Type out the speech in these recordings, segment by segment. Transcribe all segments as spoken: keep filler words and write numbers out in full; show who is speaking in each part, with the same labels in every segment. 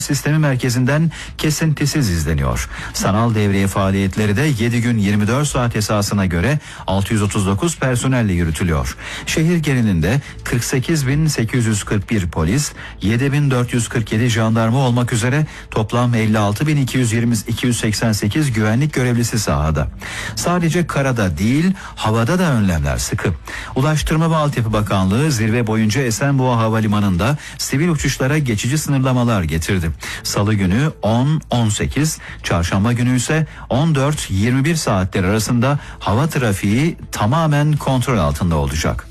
Speaker 1: Sistemi merkezinden kesintisiz izleniyor. Sanal devriye faaliyetleri de yedi gün yirmi dört saat esasına göre altı yüz otuz dokuz personelle yürütülüyor. Şehir genelinde kırk sekiz bin sekiz yüz kırk bir polis, yedi bin dört yüz kırk yedi jandarma olmak üzere toplam elli altı bin iki yüz yirmi iki yüz seksen sekiz güvenlik görevlisi sahada. Sadece karada değil, havada da önlemler sıkı. Ulaştırma ve Altyapı Bakanlığı zirve boyunca Esenboğa Havalimanı'nda sivil uçuşlara geçici sınırlamalar getirdi. Salı günü on on sekiz, çarşamba günü ise on dört yirmi bir saatler arasında hava trafiği tamamen kontrol altında olacak.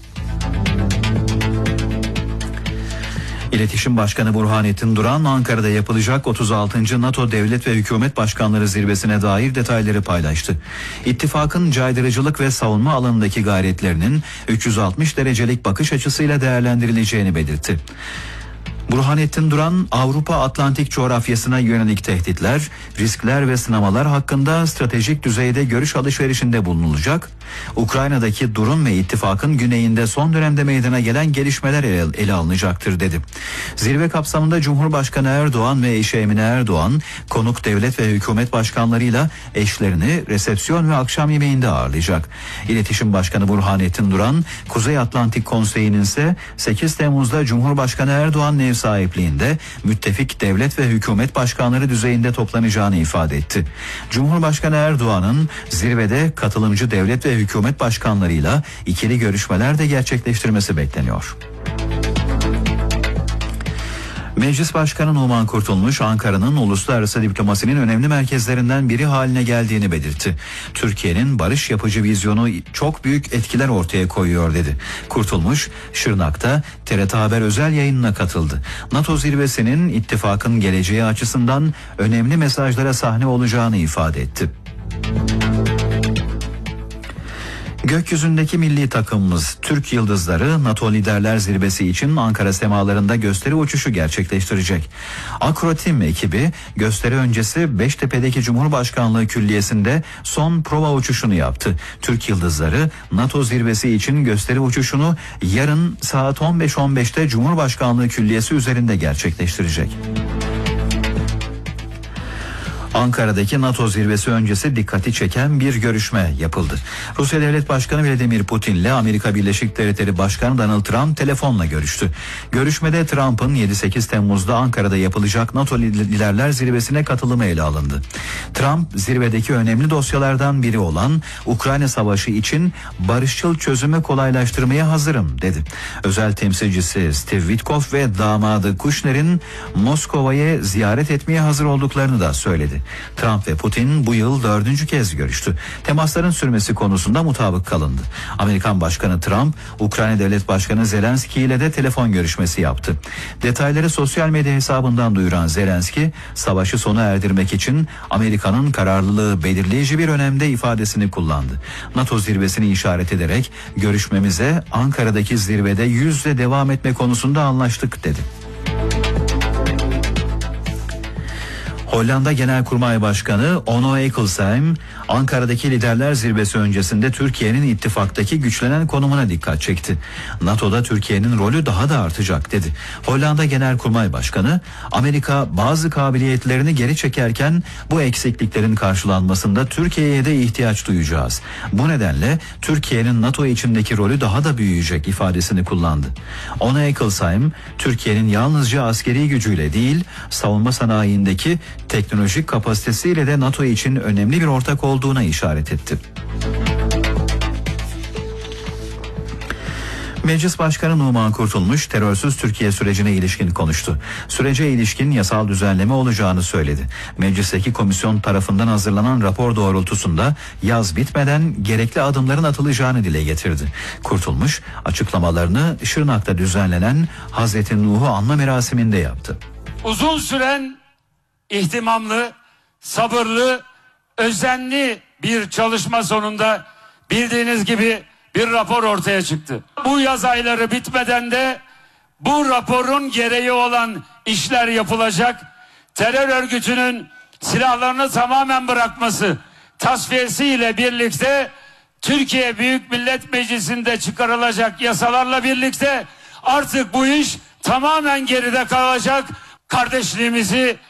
Speaker 1: İletişim Başkanı Burhanettin Duran, Ankara'da yapılacak otuz altıncı NATO Devlet ve Hükümet Başkanları Zirvesi'ne dair detayları paylaştı. İttifakın caydırıcılık ve savunma alanındaki gayretlerinin üç yüz altmış derecelik bakış açısıyla değerlendirileceğini belirtti. Burhanettin Duran, Avrupa Atlantik coğrafyasına yönelik tehditler, riskler ve sınamalar hakkında stratejik düzeyde görüş alışverişinde bulunulacak. Ukrayna'daki durum ve ittifakın güneyinde son dönemde meydana gelen gelişmeler ele, ele alınacaktır dedi. Zirve kapsamında Cumhurbaşkanı Erdoğan ve eşi Emine Erdoğan, konuk devlet ve hükümet başkanlarıyla eşlerini resepsiyon ve akşam yemeğinde ağırlayacak. İletişim Başkanı Burhanettin Duran, Kuzey Atlantik Konseyi'nin ise sekiz Temmuz'da Cumhurbaşkanı Erdoğan ev sahipliğinde müttefik devlet ve hükümet başkanları düzeyinde toplanacağını ifade etti. Cumhurbaşkanı Erdoğan'ın zirvede katılımcı devlet ve hükümet başkanlarıyla ikili görüşmeler de gerçekleştirmesi bekleniyor. Meclis Başkanı Numan Kurtulmuş, Ankara'nın uluslararası diplomasinin önemli merkezlerinden biri haline geldiğini belirtti. Türkiye'nin barış yapıcı vizyonu çok büyük etkiler ortaya koyuyor dedi. Kurtulmuş, Şırnak'ta T R T Haber özel yayınına katıldı. NATO zirvesinin ittifakın geleceği açısından önemli mesajlara sahne olacağını ifade etti. Gökyüzündeki milli takımımız Türk Yıldızları NATO Liderler Zirvesi için Ankara semalarında gösteri uçuşu gerçekleştirecek. Akrotim ekibi gösteri öncesi Beştepe'deki Cumhurbaşkanlığı Külliyesi'nde son prova uçuşunu yaptı. Türk Yıldızları NATO Zirvesi için gösteri uçuşunu yarın saat on beş on beşte Cumhurbaşkanlığı Külliyesi üzerinde gerçekleştirecek. Ankara'daki NATO zirvesi öncesi dikkati çeken bir görüşme yapıldı. Rusya Devlet Başkanı Vladimir Putin ile Amerika Birleşik Devletleri Başkanı Donald Trump telefonla görüştü. Görüşmede Trump'ın yedi sekiz Temmuz'da Ankara'da yapılacak NATO Liderler Zirvesi'ne katılımı ele alındı. Trump, zirvedeki önemli dosyalardan biri olan Ukrayna Savaşı için barışçıl çözümü kolaylaştırmaya hazırım dedi. Özel temsilcisi Steve Witkoff ve damadı Kushner'in Moskova'yı ziyaret etmeye hazır olduklarını da söyledi. Trump ve Putin bu yıl dördüncü kez görüştü. Temasların sürmesi konusunda mutabık kalındı. Amerikan Başkanı Trump, Ukrayna Devlet Başkanı Zelenski ile de telefon görüşmesi yaptı. Detayları sosyal medya hesabından duyuran Zelenski, savaşı sona erdirmek için Amerika'nın kararlılığı belirleyici bir önemde ifadesini kullandı. NATO zirvesini işaret ederek görüşmemize Ankara'daki zirvede yüzle devam etme konusunda anlaştık dedi. Hollanda Genelkurmay Başkanı Onno Ecclesheim, Ankara'daki Liderler Zirvesi öncesinde Türkiye'nin ittifaktaki güçlenen konumuna dikkat çekti. NATO'da Türkiye'nin rolü daha da artacak dedi. Hollanda Genelkurmay Başkanı, Amerika bazı kabiliyetlerini geri çekerken bu eksikliklerin karşılanmasında Türkiye'ye de ihtiyaç duyacağız. Bu nedenle Türkiye'nin NATO içindeki rolü daha da büyüyecek ifadesini kullandı. Onno Ecclesheim, Türkiye'nin yalnızca askeri gücüyle değil, savunma sanayindeki teknolojik kapasitesiyle de NATO için önemli bir ortak olduğuna işaret etti. Meclis Başkanı Numan Kurtulmuş, terörsüz Türkiye sürecine ilişkin konuştu. Sürece ilişkin yasal düzenleme olacağını söyledi. Meclisteki komisyon tarafından hazırlanan rapor doğrultusunda yaz bitmeden gerekli adımların atılacağını dile getirdi. Kurtulmuş, açıklamalarını Şırnak'ta düzenlenen Hazreti Nuh'u anma merasiminde yaptı.
Speaker 2: Uzun süren ihtimamlı, sabırlı, özenli bir çalışma sonunda bildiğiniz gibi bir rapor ortaya çıktı. Bu yaz ayları bitmeden de bu raporun gereği olan işler yapılacak. Terör örgütünün silahlarını tamamen bırakması, tasfiyesiyle birlikte Türkiye Büyük Millet Meclisi'nde çıkarılacak yasalarla birlikte artık bu iş tamamen geride kalacak. kardeşliğimizi